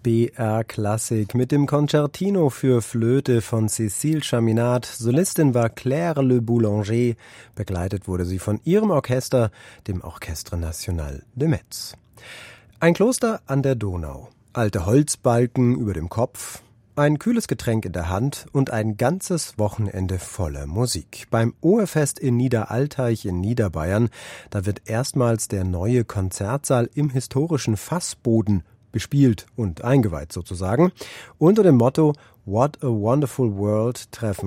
BR Klassik mit dem Concertino für Flöte von Cécile Chaminade. Solistin war Claire Le Boulanger. Begleitet wurde sie von ihrem Orchester, dem Orchestre National de Metz. Ein Kloster an der Donau. Alte Holzbalken über dem Kopf. Ein kühles Getränk in der Hand und ein ganzes Wochenende voller Musik. Beim OE-Fest in Niederaltaich in Niederbayern, da wird erstmals der neue Konzertsaal im historischen Fassboden bespielt und eingeweiht sozusagen. Unter dem Motto What a Wonderful World treffen